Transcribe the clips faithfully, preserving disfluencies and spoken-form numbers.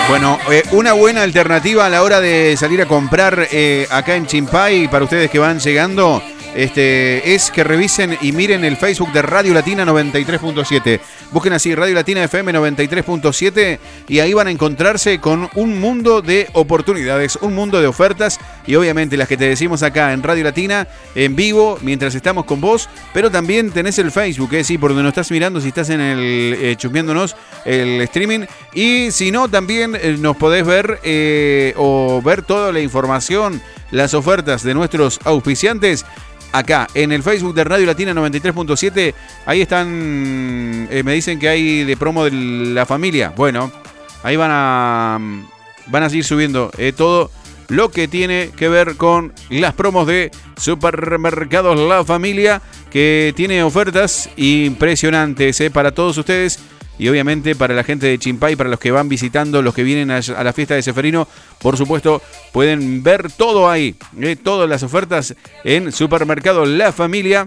Bueno, eh, una buena alternativa a la hora de salir a comprar eh, acá en Chimpay, para ustedes que van llegando, este, es que revisen y miren el Facebook de Radio Latina noventa y tres punto siete. Busquen así, Radio Latina F M noventa y tres punto siete, y ahí van a encontrarse con un mundo de oportunidades, un mundo de ofertas, y obviamente las que te decimos acá en Radio Latina, en vivo, mientras estamos con vos, pero también tenés el Facebook, eh, sí, por donde nos estás mirando, si estás en el, eh, chusmeándonos el streaming, y si no, también eh, nos podés ver eh, o ver toda la información, las ofertas de nuestros auspiciantes, acá, en el Facebook de Radio Latina noventa y tres punto siete, ahí están, eh, me dicen que hay de promo de la familia. Bueno, ahí van a van a seguir subiendo eh, todo lo que tiene que ver con las promos de Supermercados La Familia, que tiene ofertas impresionantes eh, para todos ustedes. Y obviamente para la gente de Chimpay, para los que van visitando, los que vienen a, a la fiesta de Ceferino, por supuesto, pueden ver todo ahí, eh, todas las ofertas en Supermercado La Familia.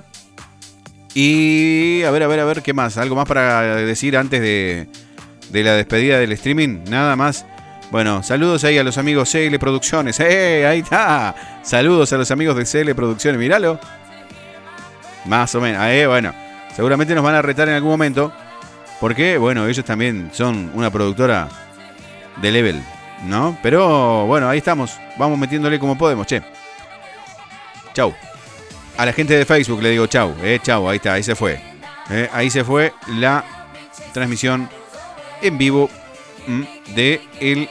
Y a ver, a ver, a ver, ¿qué más? ¿Algo más para decir antes de, de la despedida del streaming? Nada más. Bueno, saludos ahí a los amigos C L Producciones. ¡Eh! Ahí está. Saludos a los amigos de C L Producciones. Míralo. Más o menos. Eh, bueno, seguramente nos van a retar en algún momento. Porque, bueno, ellos también son una productora de level, ¿no? Pero, bueno, ahí estamos. Vamos metiéndole como podemos, che. Chau. A la gente de Facebook le digo chau. Eh, chau, ahí está, ahí se fue. Eh, ahí se fue la transmisión en vivo mm, de el...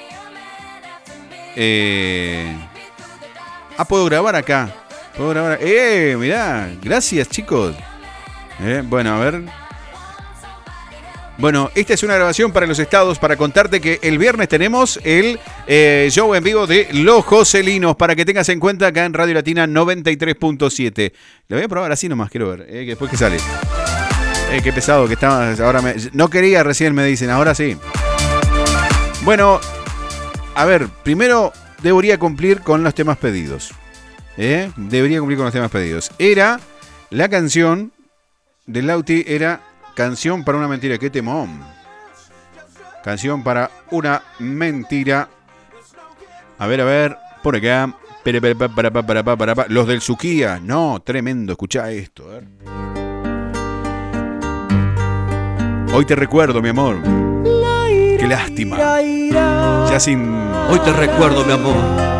Eh... Ah, puedo grabar acá. Puedo grabar... Eh, mirá. Gracias, chicos. Eh, bueno, a ver... Bueno, esta es una grabación para los estados, para contarte que el viernes tenemos el eh, show en vivo de Los Joselinos, para que tengas en cuenta acá en Radio Latina noventa y tres punto siete. Lo voy a probar así nomás, quiero ver, eh, que después que sale. Eh, qué pesado que estaba, ahora me, no quería recién, me dicen, ahora sí. Bueno, a ver, primero debería cumplir con los temas pedidos. ¿eh? Debería cumplir con los temas pedidos. Era la canción de Lauti, era... Canción para una mentira, qué temón. Canción para una mentira. A ver, a ver, por acá. Los del Suquía. No, tremendo, escuchá esto. A ver. Hoy te recuerdo, mi amor. Qué lástima. Ya sin... Hoy te recuerdo, mi amor.